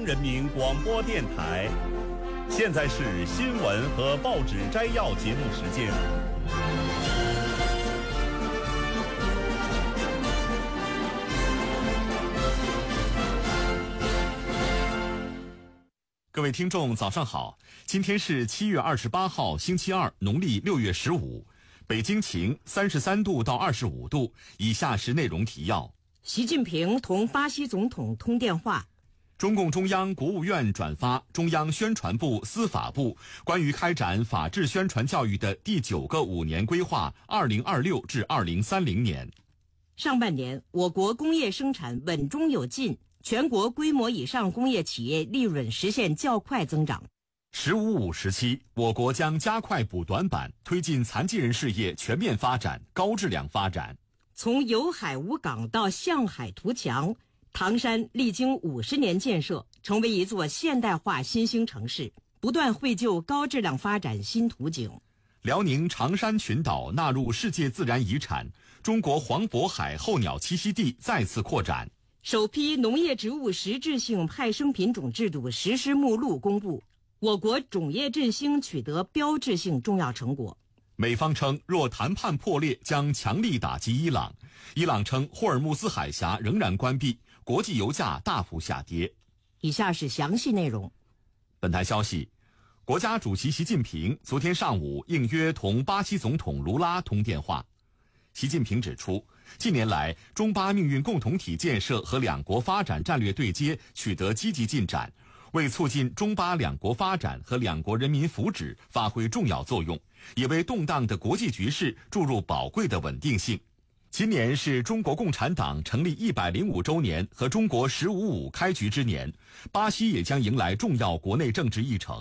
人民广播电台。现在是新闻和报纸摘要节目时间。各位听众早上好，今天是7月28号星期二，农历6月15，北京晴，33度到25度。以下是内容提要： 习近平同巴西总统通电话。 中共中央、国务院转发中央宣传部、司法部关于开展法治宣传教育的第9个5年规划2026至2030年。 上半年，我国工业生产稳中有进，全国规模以上工业企业利润实现较快增长。 “15+5”时期，我国将加快补短板，推进残疾人事业全面发展、高质量发展。 从有海无港到向海图强，唐山历经50年建设，成为一座现代化新兴城市，不断绘就高质量发展新图景。 辽宁长山群岛纳入世界自然遗产，中国黄渤海候鸟栖息地再次扩展。 首批农业植物实质性派生品种制度实施目录公布，我国种业振兴取得标志性重要成果。 美方称，若谈判破裂，将强力打击伊朗。伊朗称，霍尔木兹海峡仍然关闭，国际油价大幅下跌。 以下是详细内容。 本台消息，国家主席习近平昨天上午应约同巴西总统卢拉通电话。习近平指出，近年来，中巴命运共同体建设和两国发展战略对接取得积极进展，为促进中巴两国发展和两国人民福祉发挥重要作用，也为动荡的国际局势注入宝贵的稳定性。今年是中国共产党成立105周年和中国15+5开局之年，巴西也将迎来重要国内政治议程。